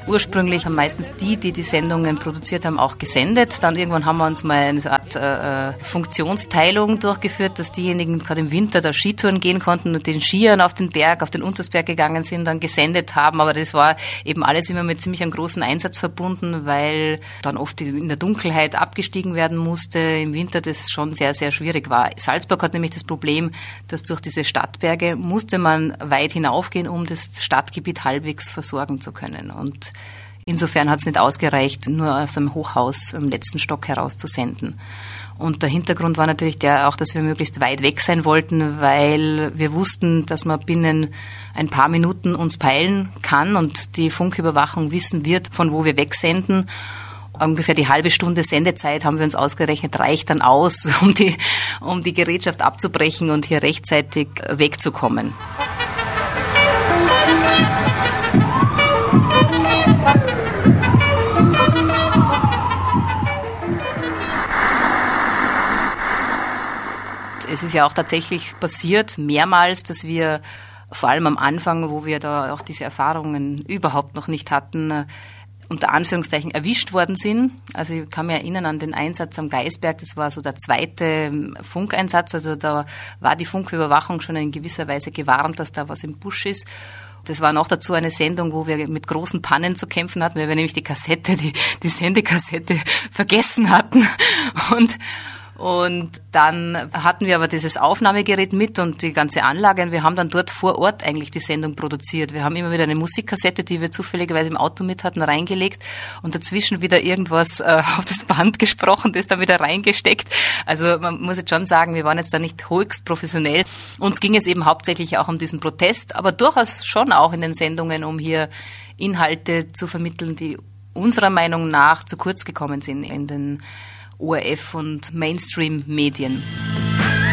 Ursprünglich haben meistens die Sendungen produziert haben, auch gesendet. Dann irgendwann haben wir uns mal eine Art Funktionsteilung durchgeführt, dass diejenigen gerade im Winter da Skitouren gehen konnten und den Skiern auf den Berg, auf den Untersberg gegangen sind, dann gesendet haben. Aber das war eben alles immer mit ziemlich einem großen Einsatz verbunden, weil dann oft in der Dunkelheit abgestiegen werden musste. Im Winter das schon sehr, sehr schwierig war. Salzburg hat nämlich das Problem, dass durch diese Stadtberge musste man weit hinaufgehen, um das Stadtgebiet halbwegs versorgen zu können. Und insofern hat es nicht ausgereicht, nur aus einem Hochhaus im letzten Stock heraus zu senden. Und der Hintergrund war natürlich der auch, dass wir möglichst weit weg sein wollten, weil wir wussten, dass man binnen ein paar Minuten uns peilen kann und die Funküberwachung wissen wird, von wo wir wegsenden. Ungefähr die halbe Stunde Sendezeit haben wir uns ausgerechnet, reicht dann aus, um die Gerätschaft abzubrechen und hier rechtzeitig wegzukommen. Es ist ja auch tatsächlich passiert, mehrmals, dass wir vor allem am Anfang, wo wir da auch diese Erfahrungen überhaupt noch nicht hatten, unter Anführungszeichen erwischt worden sind. Also ich kann mich erinnern an den Einsatz am Gaisberg, das war so der zweite Funkeinsatz, also da war die Funküberwachung schon in gewisser Weise gewarnt, dass da was im Busch ist. Das war noch dazu eine Sendung, wo wir mit großen Pannen zu kämpfen hatten, weil wir nämlich die Sendekassette vergessen hatten. Und dann hatten wir aber dieses Aufnahmegerät mit und die ganze Anlage und wir haben dann dort vor Ort eigentlich die Sendung produziert. Wir haben immer wieder eine Musikkassette, die wir zufälligerweise im Auto mit hatten, reingelegt und dazwischen wieder irgendwas auf das Band gesprochen, das dann wieder reingesteckt. Also man muss jetzt schon sagen, wir waren jetzt da nicht höchst professionell. Uns ging es eben hauptsächlich auch um diesen Protest, aber durchaus schon auch in den Sendungen, um hier Inhalte zu vermitteln, die unserer Meinung nach zu kurz gekommen sind in den ORF und Mainstream-Medien.